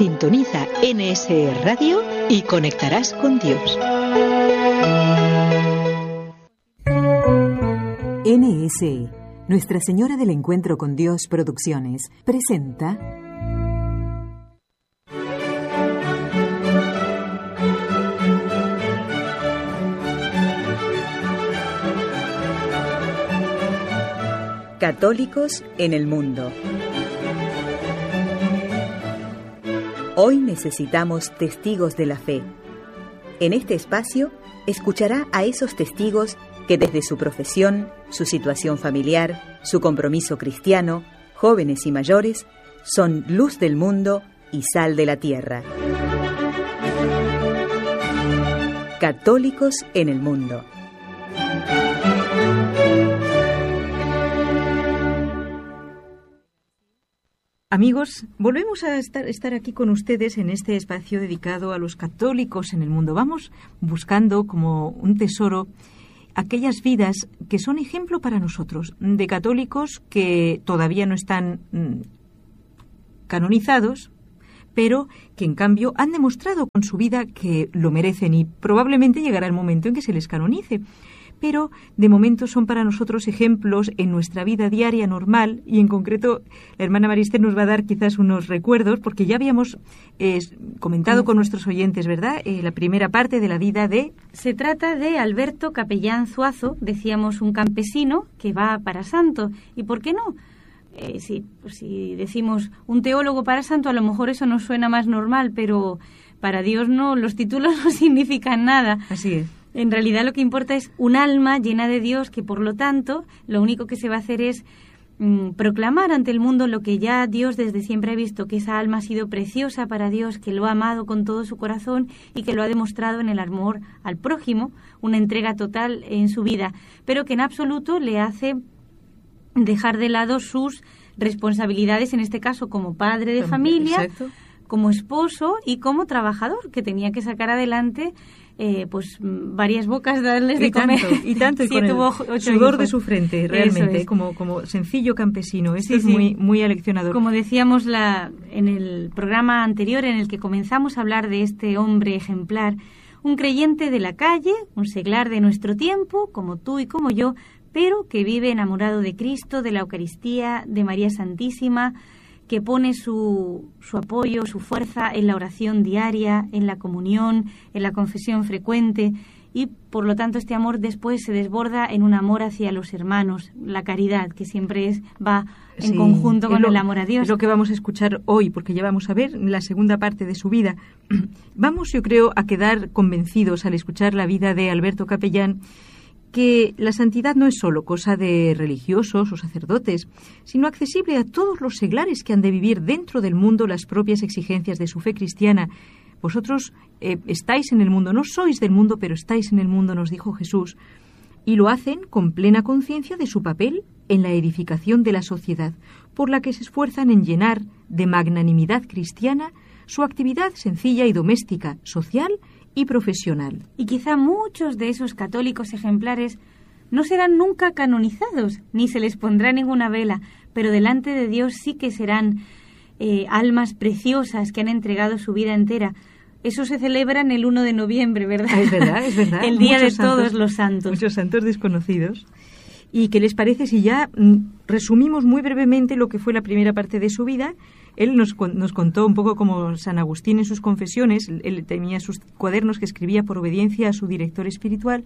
Sintoniza NSE Radio y conectarás con Dios. NSE, Nuestra Señora del Encuentro con Dios Producciones, presenta Católicos en el Mundo. Hoy necesitamos testigos de la fe. En este espacio escuchará a esos testigos que desde su profesión, su situación familiar, su compromiso cristiano, jóvenes y mayores, son luz del mundo y sal de la tierra. Católicos en el Mundo. Amigos, volvemos a estar aquí con ustedes en este espacio dedicado a los católicos en el mundo. Vamos buscando como un tesoro aquellas vidas que son ejemplo para nosotros, de católicos que todavía no están canonizados, pero que en cambio han demostrado con su vida que lo merecen y probablemente llegará el momento en que se les canonice. Pero de momento son para nosotros ejemplos en nuestra vida diaria normal, y en concreto la hermana Marister nos va a dar quizás unos recuerdos, porque ya habíamos comentado con nuestros oyentes, ¿verdad?, la primera parte de la vida de... Se trata de Alberto Capellán Zuazo, decíamos un campesino que va para santo. ¿Y por qué no? Si decimos un teólogo para santo, a lo mejor eso nos suena más normal, pero para Dios no, los títulos no significan nada. Así es. En realidad lo que importa es un alma llena de Dios, que por lo tanto lo único que se va a hacer es proclamar ante el mundo lo que ya Dios desde siempre ha visto, que esa alma ha sido preciosa para Dios, que lo ha amado con todo su corazón y que lo ha demostrado en el amor al prójimo, una entrega total en su vida, pero que en absoluto le hace dejar de lado sus responsabilidades, en este caso como padre de familia, exacto, como esposo y como trabajador, que tenía que sacar adelante varias bocas, darles de comer. Y tanto, y con el sudor de su frente, realmente, como sencillo campesino. Esto es muy, muy aleccionador. Como decíamos en el programa anterior, en el que comenzamos a hablar de este hombre ejemplar, un creyente de la calle, un seglar de nuestro tiempo, como tú y como yo, pero que vive enamorado de Cristo, de la Eucaristía, de María Santísima, que pone su apoyo, su fuerza en la oración diaria, en la comunión, en la confesión frecuente, y por lo tanto este amor después se desborda en un amor hacia los hermanos, la caridad, que siempre va en conjunto con el amor a Dios. Es lo que vamos a escuchar hoy, porque ya vamos a ver la segunda parte de su vida. Vamos, yo creo, a quedar convencidos al escuchar la vida de Alberto Capellán, que la santidad no es solo cosa de religiosos o sacerdotes, sino accesible a todos los seglares que han de vivir dentro del mundo las propias exigencias de su fe cristiana. Vosotros estáis en el mundo, no sois del mundo, pero estáis en el mundo, nos dijo Jesús, y lo hacen con plena conciencia de su papel en la edificación de la sociedad, por la que se esfuerzan en llenar de magnanimidad cristiana su actividad sencilla y doméstica, social y profesional. Y quizá muchos de esos católicos ejemplares no serán nunca canonizados, ni se les pondrá ninguna vela, pero delante de Dios sí que serán almas preciosas que han entregado su vida entera. Eso se celebra en el 1 de noviembre, ¿verdad? Es verdad, es verdad. El día de todos los santos. Muchos santos desconocidos. ¿Y qué les parece si ya resumimos muy brevemente lo que fue la primera parte de su vida? Él nos contó un poco como San Agustín en sus confesiones. Él tenía sus cuadernos que escribía por obediencia a su director espiritual,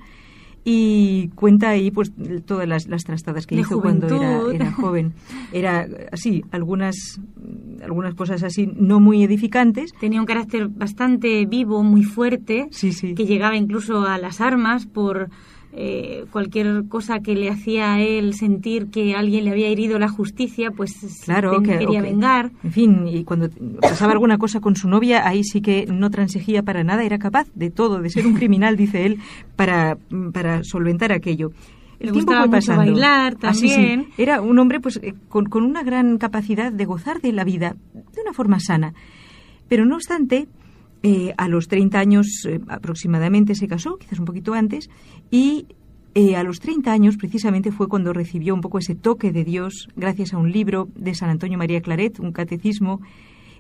y cuenta ahí pues todas las trastadas que hizo cuando era joven. Era así, algunas cosas así no muy edificantes. Tenía un carácter bastante vivo, muy fuerte, que llegaba incluso a las armas por cualquier cosa que le hacía a él sentir que alguien le había herido la justicia, pues claro, quería vengar. En fin, y cuando pasaba alguna cosa con su novia, ahí sí que no transigía para nada, era capaz de todo, de ser un criminal, dice él, para solventar aquello. El tiempo fue pasando. Mucho bailar también. Sí. Era un hombre pues con una gran capacidad de gozar de la vida de una forma sana. Pero no obstante, a los 30 años aproximadamente se casó, quizás un poquito antes, y a los 30 años precisamente fue cuando recibió un poco ese toque de Dios gracias a un libro de San Antonio María Claret, un catecismo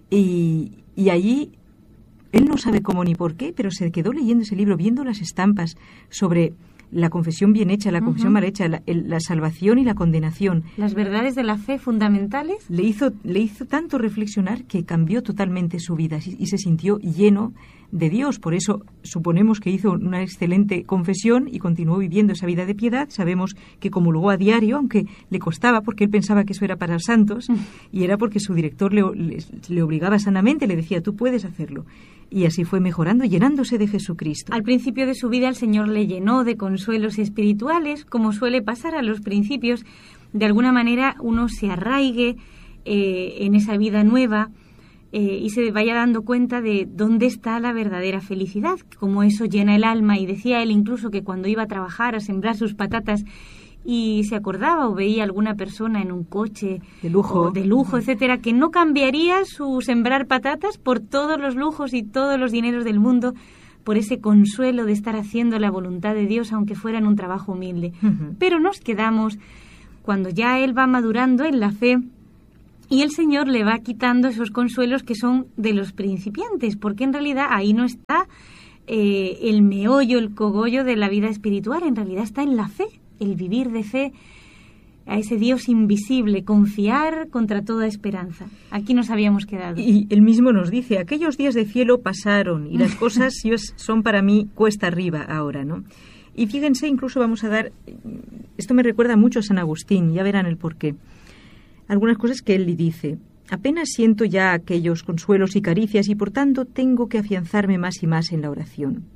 Y allí, él no sabe cómo ni por qué, pero se quedó leyendo ese libro, viendo las estampas sobre la confesión bien hecha, la confesión mal hecha, la salvación y la condenación. Las verdades de la fe fundamentales. Le hizo tanto reflexionar que cambió totalmente su vida y se sintió lleno de Dios. Por eso suponemos que hizo una excelente confesión y continuó viviendo esa vida de piedad. Sabemos que comulgó a diario, aunque le costaba, porque él pensaba que eso era para santos, y era porque su director le obligaba sanamente, le decía, tú puedes hacerlo. Y así fue mejorando, llenándose de Jesucristo. Al principio de su vida el Señor le llenó de consuelos espirituales, como suele pasar a los principios. De alguna manera uno se arraigue en esa vida nueva y se vaya dando cuenta de dónde está la verdadera felicidad, cómo eso llena el alma. Y decía él incluso que cuando iba a trabajar, a sembrar sus patatas, y se acordaba o veía alguna persona en un coche de lujo, etcétera, que no cambiaría su sembrar patatas por todos los lujos y todos los dineros del mundo, por ese consuelo de estar haciendo la voluntad de Dios, aunque fuera en un trabajo humilde. Pero nos quedamos cuando ya él va madurando en la fe y el Señor le va quitando esos consuelos que son de los principiantes, porque en realidad ahí no está el meollo, el cogollo de la vida espiritual, en realidad está en la fe. El vivir de fe a ese Dios invisible, confiar contra toda esperanza. Aquí nos habíamos quedado. Y él mismo nos dice, aquellos días de cielo pasaron y las cosas son para mí cuesta arriba ahora, ¿no? Y fíjense, incluso vamos a dar, esto me recuerda mucho a San Agustín, ya verán el porqué. Algunas cosas que él le dice, apenas siento ya aquellos consuelos y caricias y por tanto tengo que afianzarme más y más en la oración.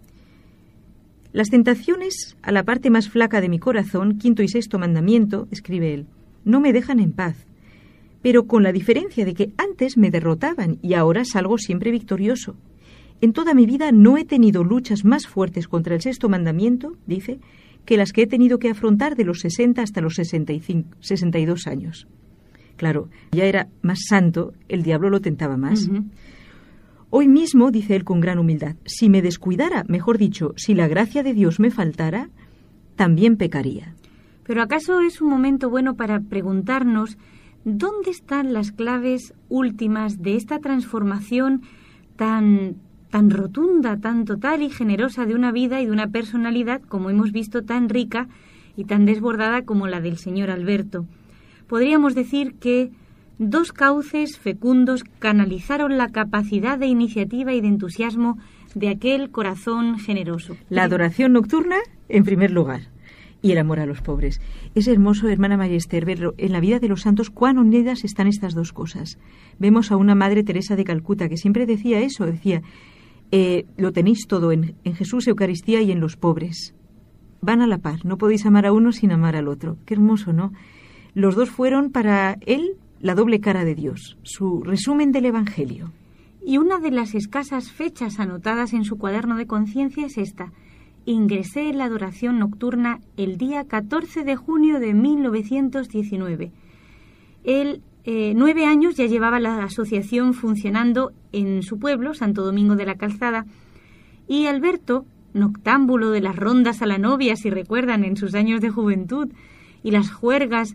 Las tentaciones a la parte más flaca de mi corazón, quinto y sexto mandamiento, escribe él, no me dejan en paz, pero con la diferencia de que antes me derrotaban y ahora salgo siempre victorioso. En toda mi vida no he tenido luchas más fuertes contra el sexto mandamiento, dice, que las que he tenido que afrontar de los 60 hasta los 62 años. Claro, ya era más santo, el diablo lo tentaba más. Hoy mismo, dice él con gran humildad, si me descuidara, mejor dicho, si la gracia de Dios me faltara, también pecaría. Pero ¿acaso es un momento bueno para preguntarnos dónde están las claves últimas de esta transformación tan rotunda, tan total y generosa de una vida y de una personalidad, como hemos visto, tan rica y tan desbordada como la del señor Alberto? Podríamos decir que dos cauces fecundos canalizaron la capacidad de iniciativa y de entusiasmo de aquel corazón generoso. La adoración nocturna, en primer lugar, y el amor a los pobres. Es hermoso, hermana María Esther, verlo en la vida de los santos, cuán unidas están estas dos cosas. Vemos a una Madre Teresa de Calcuta que siempre decía eso, decía, lo tenéis todo en Jesús, Eucaristía y en los pobres. Van a la par, no podéis amar a uno sin amar al otro. Qué hermoso, ¿no? Los dos fueron para él la doble cara de Dios, su resumen del Evangelio. Y una de las escasas fechas anotadas en su cuaderno de conciencia es esta. Ingresé en la adoración nocturna el día 14 de junio de 1919. Él, 9 años ya llevaba la asociación funcionando en su pueblo, Santo Domingo de la Calzada, y Alberto, noctámbulo de las rondas a la novia, si recuerdan, en sus años de juventud, y las juergas,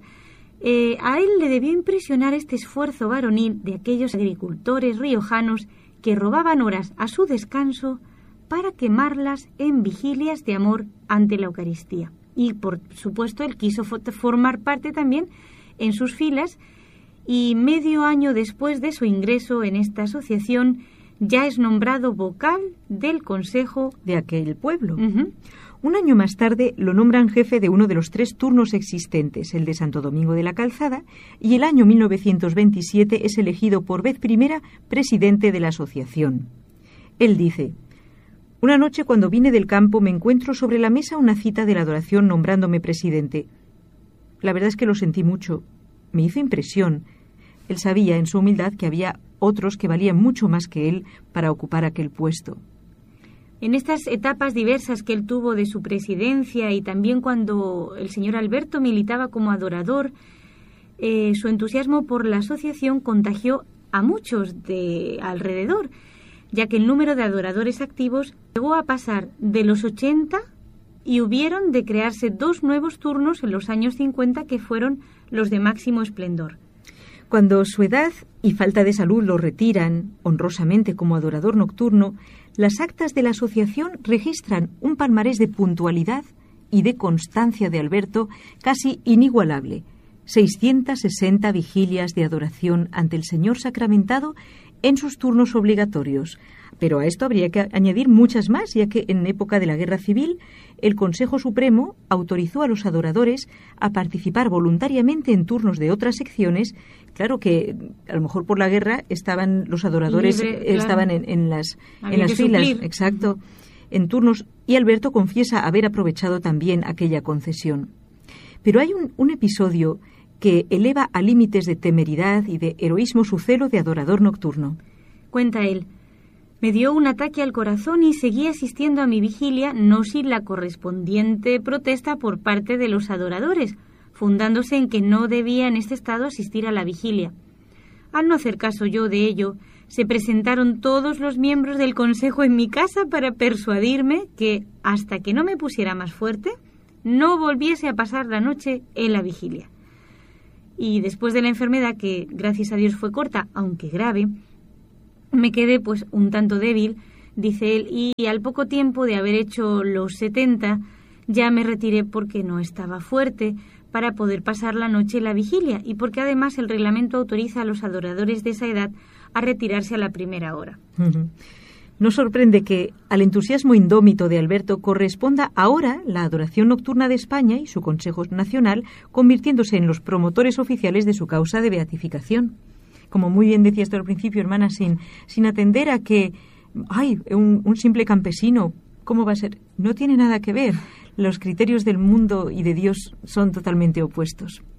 a él le debió impresionar este esfuerzo varonil de aquellos agricultores riojanos que robaban horas a su descanso para quemarlas en vigilias de amor ante la Eucaristía. Y, por supuesto, él quiso formar parte también en sus filas y medio año después de su ingreso en esta asociación ya es nombrado vocal del consejo de aquel pueblo. Un año más tarde lo nombran jefe de uno de los 3 turnos existentes, el de Santo Domingo de la Calzada, y el año 1927 es elegido por vez primera presidente de la asociación. Él dice, una noche cuando vine del campo me encuentro sobre la mesa una cita de la adoración nombrándome presidente. La verdad es que lo sentí mucho, me hizo impresión. Él sabía en su humildad que había otros que valían mucho más que él para ocupar aquel puesto. En estas etapas diversas que él tuvo de su presidencia y también cuando el señor Alberto militaba como adorador, su entusiasmo por la asociación contagió a muchos de alrededor, ya que el número de adoradores activos llegó a pasar de los 80 y hubieron de crearse 2 nuevos turnos en los años 50 que fueron los de máximo esplendor. Cuando su edad y falta de salud lo retiran honrosamente como adorador nocturno, las actas de la asociación registran un palmarés de puntualidad y de constancia de Alberto casi inigualable. 660 vigilias de adoración ante el Señor sacramentado en sus turnos obligatorios. Pero a esto habría que añadir muchas más, ya que en época de la Guerra Civil el Consejo Supremo autorizó a los adoradores a participar voluntariamente en turnos de otras secciones. Claro que a lo mejor por la guerra estaban los adoradores estaban en las filas, exacto, en turnos, y Alberto confiesa haber aprovechado también aquella concesión. Pero hay un episodio que eleva a límites de temeridad y de heroísmo su celo de adorador nocturno. Cuenta él: me dio un ataque al corazón y seguí asistiendo a mi vigilia, no sin la correspondiente protesta por parte de los adoradores, fundándose en que no debía en este estado asistir a la vigilia. Al no hacer caso yo de ello, se presentaron todos los miembros del consejo en mi casa para persuadirme que, hasta que no me pusiera más fuerte, no volviese a pasar la noche en la vigilia. Y después de la enfermedad, que gracias a Dios fue corta, aunque grave, me quedé pues un tanto débil, dice él, y al poco tiempo de haber hecho los 70 ya me retiré porque no estaba fuerte para poder pasar la noche en la vigilia y porque además el reglamento autoriza a los adoradores de esa edad a retirarse a la primera hora. No sorprende que al entusiasmo indómito de Alberto corresponda ahora la adoración nocturna de España y su Consejo Nacional, convirtiéndose en los promotores oficiales de su causa de beatificación. Como muy bien decías tú al principio, hermana, sin atender a que, un simple campesino, ¿cómo va a ser? No tiene nada que ver. Los criterios del mundo y de Dios son totalmente opuestos.